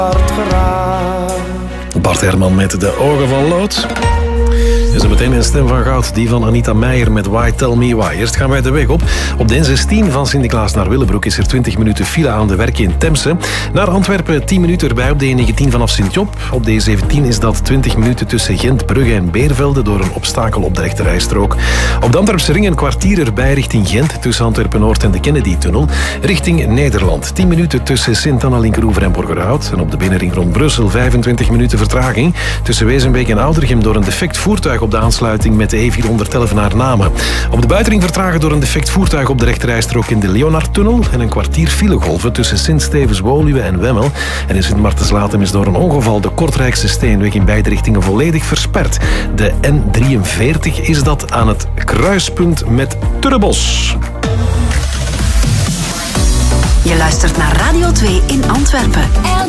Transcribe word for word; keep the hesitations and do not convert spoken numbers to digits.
Bart Herman met De Ogen van Lood. En zo meteen een stem van goud, die van Anita Meijer met Why Tell Me Why. Eerst gaan wij de weg op. Op de N zestien van Sint-Niklaas naar Willebroek is er twintig minuten file aan de werken in Temse. Naar Antwerpen tien minuten erbij op de E negentien vanaf Sint-Job. Op de E zeventien is dat twintig minuten tussen Gent, Brugge en Beervelde door een obstakel op de rechterrijstrook. Op de Antwerpse ring een kwartier erbij richting Gent tussen Antwerpen-Noord en de Kennedy-tunnel. Richting Nederland tien minuten tussen Sint-Anna-Linkeroever en Borgerhout. En op de binnenring rond Brussel vijfentwintig minuten vertraging tussen Wezenbeek en Oudergem door een defect voertuig op de aansluiting met de E vierhonderdelf naar Namen. Op de buitenring vertragen door een defect voertuig op de rechterrijstrook in de Leonardtunnel en een kwartier filegolven tussen Sint-Stevens-Woluwe en Wemmel. En in Sint-Martens-Latem is door een ongeval de Kortrijkse Steenweg in beide richtingen volledig versperd. De N drieënveertig is dat aan het kruispunt met Turebos. Je luistert naar Radio twee in Antwerpen.